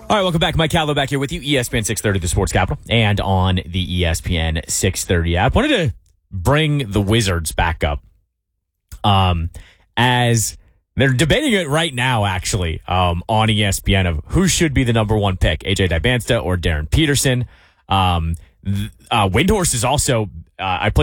All right, welcome back. Mike Callow back here with you, ESPN 630, the Sports Capital, and on the ESPN 630 app. Wanted to bring the Wizards back up as they're debating it right now, actually, on ESPN of who should be the number one pick, AJ Dybantsa or Darren Peterson. Windhorst is also, I played